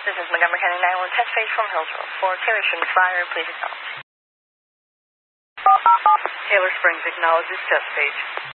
This is Montgomery County 911 test page from Hillsborough. For Taylor Springs Fire, please acknowledge. Taylor Springs acknowledges test page.